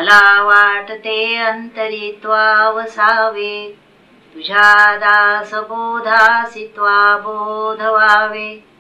मला वाटते अंतरी त्वा वसावे, तुझ्या दास बोधासी त्वा बोध व्हावे.